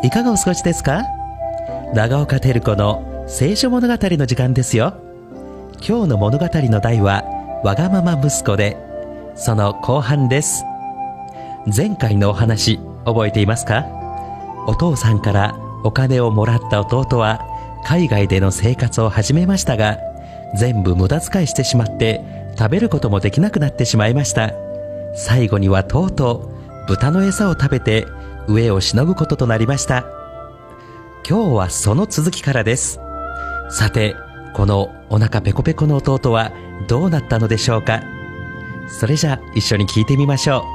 いかがお過ごしですか？長岡照子の聖書物語の時間ですよ。今日の物語の題はわがまま息子で、その後半です。前回のお話覚えていますか？お父さんからお金をもらった弟は海外での生活を始めましたが、全部無駄遣いしてしまって食べることもできなくなってしまいました。最後にはとうとう豚の餌を食べて飢えをしのぐこととなりました。今日はその続きからです。さて、このお腹ペコペコの弟はどうなったのでしょうか。それじゃあ一緒に聞いてみましょう。